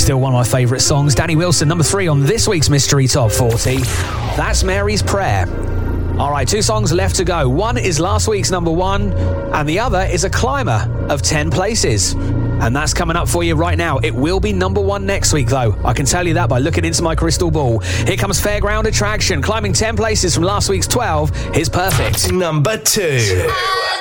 Still one of my favourite songs. Danny Wilson, number 3 on this week's Mystery Top 40. That's Mary's Prayer. All right, 2 songs left to go. One is last week's number 1, and the other is a climber of 10 places. And that's coming up for you right now. It will be number 1 next week, though. I can tell you that by looking into my crystal ball. Here comes Fairground Attraction, climbing 10 places from last week's 12. Here's Perfect. Number 2.